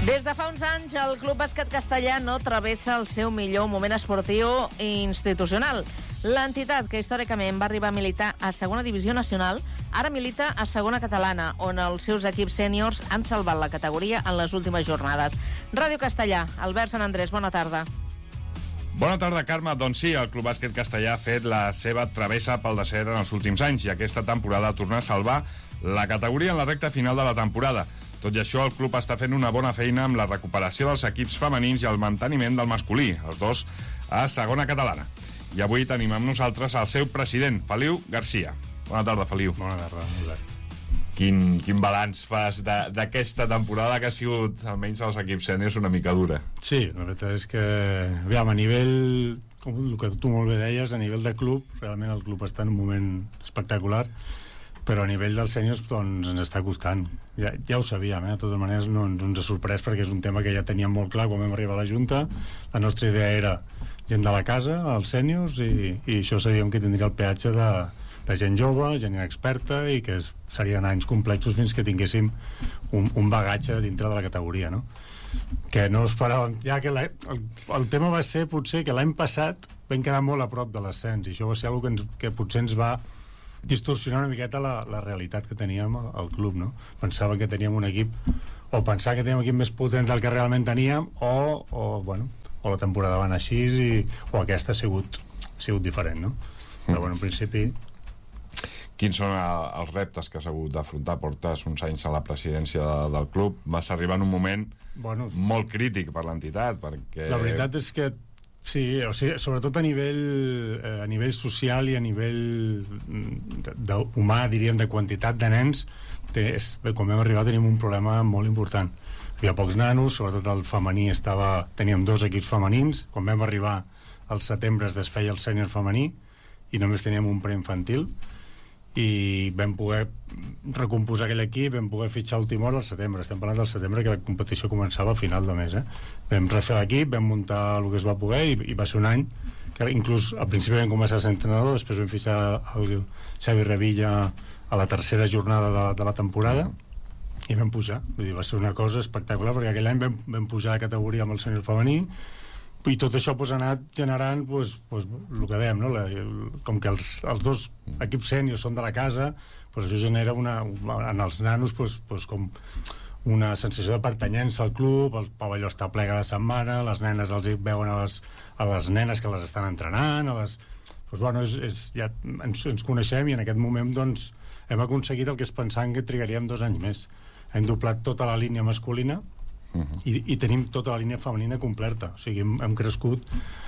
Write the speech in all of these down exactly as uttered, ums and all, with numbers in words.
Des de fa uns anys, el Club Bàsquet Castellà no travessa el seu millor moment esportiu i institucional. L'entitat, que històricament va arribar a militar a segona divisió nacional, ara milita a segona catalana, on els seus equips sèniors han salvat la categoria en les últimes jornades. Ràdio Castellà, Albert Sant Andrés, bona tarda. Bona tarda, Carme. Doncs sí, el Club Bàsquet Castellà ha fet la seva travessa pel desert en els últims anys i aquesta temporada torna a salvar la categoria en la recta final de la temporada. Tot i això, el club està fent una bona feina amb la recuperació dels equips femenins i el manteniment del masculí, els dos a segona catalana. I avui tenim amb nosaltres el seu president, Feliu Garcia. Bona tarda, Feliu. Bona tarda, Albert. Quin, quin balanç fas d'aquesta temporada que ha sigut, almenys als equips sèniors, una mica dura? Sí, la veritat és que, aviam, a nivell, com el que tu molt bé deies, a nivell de club, realment el club està en un moment espectacular, però a nivell dels sèniors doncs, ens està costant. Ja, ja ho sabíem, eh? De totes maneres no, no ens ha sorprès perquè és un tema que ja teníem molt clar quan vam arribar a la Junta. La nostra idea era gent de la casa, els sèniors, i, i això sabíem que tindria el peatge de, de gent jove, gent inexperta, i que es, serien anys complexos fins que tinguéssim un, un bagatge dintre de la categoria, no? Que no esperàvem, ja que la, el, el tema va ser potser que l'any passat vam quedar molt a prop de l'ascens, i això va ser una cosa que, ens, que potser ens va distorsionar una miqueta la, la realitat que teníem al, al club, no? Pensàvem que teníem un equip, o pensar que teníem un equip més potent del que realment teníem, o, o, bueno, o la temporada va anar així i, o aquesta ha sigut, ha sigut diferent, no? Però bueno, en principi... Quins són els reptes que has hagut d'afrontar? Portes uns anys a la presidència de, del club, vas arribar en un moment bueno, molt crític per l'entitat, perquè... La veritat és que sí, o sigui, sobretot a nivell eh, a nivell social i a nivell de, de, humà, diríem, de quantitat de nens, és, quan vam arribar tenim un problema molt important. Hi havia pocs nanos, sobretot el femení estava, teníem dos equips femenins. Quan vam arribar al setembre es desfeia el sènior femení i només teníem un preinfantil, i vam poder recomposar aquell equip, vam poder fitxar a última hora al setembre. Estem parlant del setembre, que la competició començava a final de mes, eh? Vam refer l'equip, vam muntar el que es va poder, i, i va ser un any que inclús al principi vam començar a ser entrenador, després vam fitxar el Xavi Revilla a la tercera jornada de, de la temporada i vam pujar. Vull dir, va ser una cosa espectacular, perquè aquell any vam, vam pujar de categoria amb el sènior femení, i tot això pues, ha anat generant pues, pues, el que dèiem, no? La, el, com que els, els dos equips sèniors són de la casa, pues, això genera una, en els nanos pues, pues, com una sensació de pertanyença al club. El pavelló està ple cada setmana, les nenes els veuen a les, a les nenes que les estan entrenant, a les... Pues, bueno, és, és, ja ens, ens coneixem, i en aquest moment doncs, hem aconseguit el que es pensava que trigaríem dos anys més. Hem doblat tota la línia masculina, Uh -huh. I, i tenim tota la línia femenina completa. O sigui, hem, hem crescut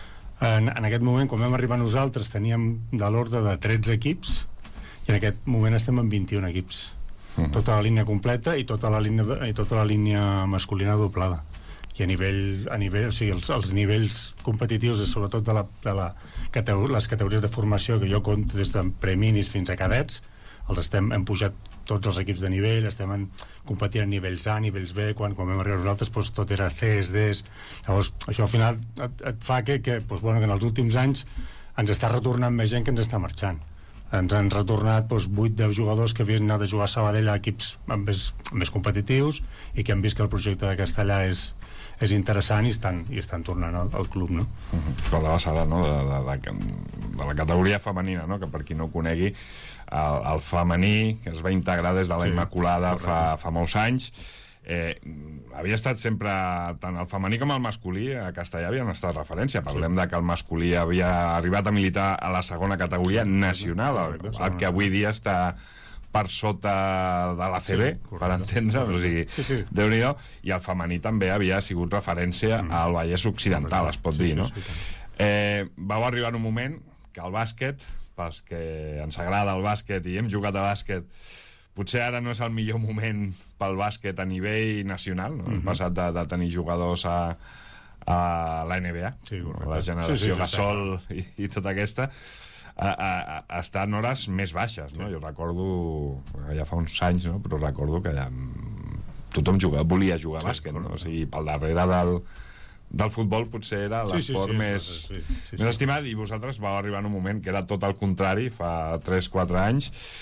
en, en aquest moment. Quan vam arribar nosaltres teníem de l'ordre de tretze equips i en aquest moment estem en vint-i-un equips. Uh -huh. Tota la línia completa i tota la línia, i tota la línia masculina doblada. I a nivell, a nivell o sigui, els, els nivells competitius, sobretot de, la, de la categor, les categories de formació que jo compto des de preminis fins a cadets, els estem, hem pujat tots els equips de nivell, estem en, competint a nivells A, nivells B. Quan, quan vam arribar nosaltres doncs, tot era Cs, Ds. Llavors això al final et, et fa que, que, doncs, bueno, que en els últims anys ens està retornant més gent que ens està marxant. Ens han retornat doncs, vuit de jugadors que havien anat a jugar a Sabadell a equips més, més competitius i que han vist que el projecte de Castellà és, és interessant i estan, i estan tornant al, al club, no? Uh-huh. Parlaves ara, no?, de, de, de, de la categoria femenina, no?, que per qui no ho conegui, el, el femení, que es va integrar des de la sí, Immaculada fa, fa molts anys, eh, havia estat sempre, tant el femení com el masculí a Castellà havien estat referència. Parlem sí. de que el masculí havia arribat a militar a la segona categoria sí, nacional, el, el que avui dia està per sota de l'A C B, sí, per entendre, o sigui, sí, sí. Déu-n'hi-do, i el femení també havia sigut referència mm. al Vallès Occidental, es pot sí, dir, sí, no? Sí, sí. Eh, vau arribar en un moment que el bàsquet, pels que ens agrada el bàsquet i hem jugat a bàsquet, potser ara no és el millor moment pel bàsquet a nivell nacional, no? Hem mm-hmm. passat de, de tenir jugadors a, a la N B A, sí, la generació sí, sí, sí, Gasol sí, i, i tota aquesta, a, a, a estar en hores més baixes, no? Sí. Jo recordo, ja fa uns anys, no? Però recordo que ja tothom jugava, volia jugar a sí, bàsquet, no? O sigui, pel darrere del, del futbol potser era l'esport sí, sí, sí, més, sí, sí, sí, més estimat, i vosaltres vau arribar en un moment que era tot el contrari, fa tres quatre anys,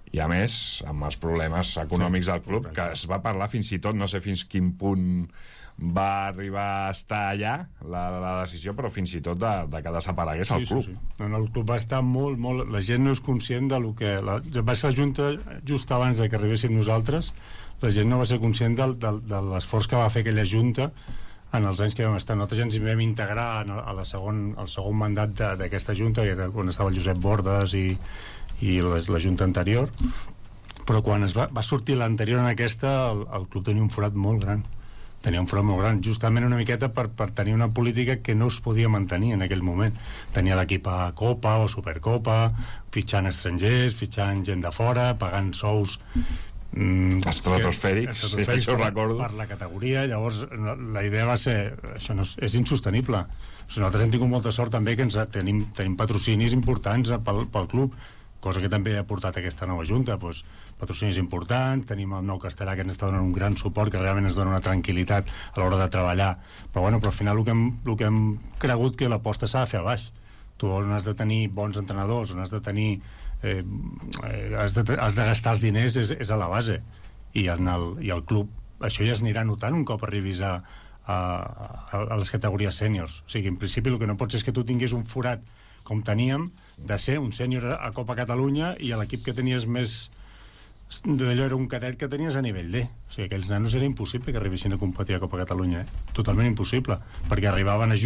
i a més, amb els problemes econòmics del club, que es va parlar fins i tot, no sé fins quin punt va arribar a estar allà la, la decisió, però fins i tot de, de que desaparegués el sí, club. Sí, sí. No, no, el club va estar molt, molt... La gent no és conscient de lo que... La, va ser la Junta just abans de que arribéssim nosaltres, la gent no va ser conscient del, del, de l'esforç que va fer aquella Junta en els anys que vam estar. Nosaltres ja ens hi vam integrar en el, a la segon, el segon mandat d'aquesta Junta, que era quan estava el Josep Bordes i, i la, la Junta anterior, però quan es va, va sortir l'anterior en aquesta, el, el club tenia un forat molt gran. Tenia un forat molt gran, justament una miqueta per, per tenir una política que no es podia mantenir en aquell moment. Tenia l'equip a Copa o Supercopa, fitxant estrangers, fitxant gent de fora, pagant sous mm, estratosfèrics, sí, això ho recordo, per la categoria. Llavors la idea va ser, això no és, és insostenible. O sigui, nosaltres hem tingut molta sort també que ens tenim, tenim patrocinis importants pel, pel club, cosa que també ha portat aquesta nova Junta, doncs, patrocinis importants, tenim el Nou Castellà que ens està donant un gran suport, que realment ens dona una tranquil·litat a l'hora de treballar, però, bueno, però al final el que hem, el que hem cregut que l'aposta s'ha de fer a baix. Tu on has de tenir bons entrenadors, on has de tenir eh, has, de, has de gastar els diners és, és a la base, i, en el, i el club això ja es anirà notant un cop arribis a, a, a les categories sèniors. O sigui, en principi el que no pot ser és que tu tinguis un forat com teníem, de ser un sènior a Copa Catalunya i a l'equip que tenies més d'allò era un cadet que tenies a nivell D. O sigui, aquells nanos era impossible que arribessin a competir a Copa Catalunya, eh? Totalment impossible, perquè arribaven a jugar